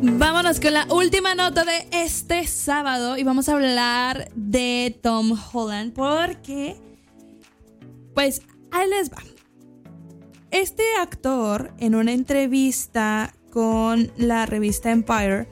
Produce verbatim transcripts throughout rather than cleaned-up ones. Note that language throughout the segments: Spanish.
Vámonos con la última nota de este sábado y vamos a hablar de Tom Holland porque, pues, ahí les va. Este actor, en una entrevista con la revista Empire,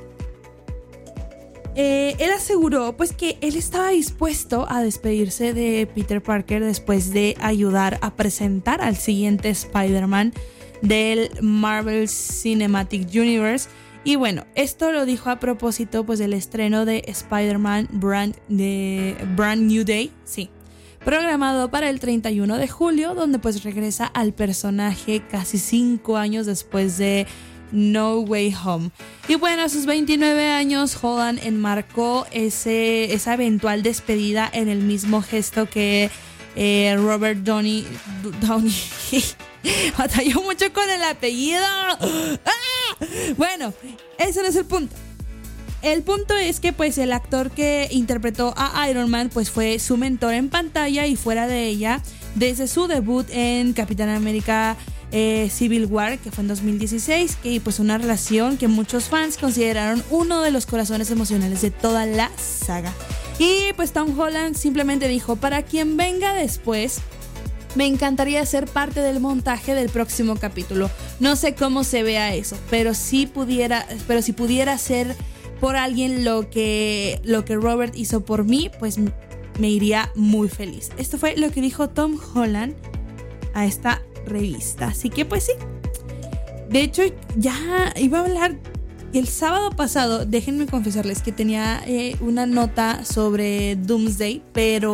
eh, él aseguró pues que él estaba dispuesto a despedirse de Peter Parker después de ayudar a presentar al siguiente Spider-Man del Marvel Cinematic Universe. Y bueno, esto lo dijo a propósito pues del estreno de Spider-Man Brand, de Brand New Day, sí, programado para el treinta y uno de julio, donde pues regresa al personaje casi cinco años después de No Way Home. Y bueno, a sus veintinueve años, Holland enmarcó ese, esa eventual despedida en el mismo gesto que eh, Robert Downey... Downey batalló mucho con el apellido. ¡Ah! Bueno, ese no es el punto. El punto es que pues el actor que interpretó a Iron Man pues fue su mentor en pantalla y fuera de ella desde su debut en Capitán América eh, Civil War, que fue en dos mil dieciséis, que pues una relación que muchos fans consideraron uno de los corazones emocionales de toda la saga. Y pues Tom Holland simplemente dijo: para quien venga después, me encantaría ser parte del montaje del próximo capítulo. No sé cómo se vea eso, pero si pudiera, pero si pudiera ser por alguien lo que, lo que Robert hizo por mí, pues me iría muy feliz. Esto fue lo que dijo Tom Holland a esta revista. Así que pues sí. De hecho, ya iba a hablar el sábado pasado. Déjenme confesarles que tenía eh, una nota sobre Doomsday, pero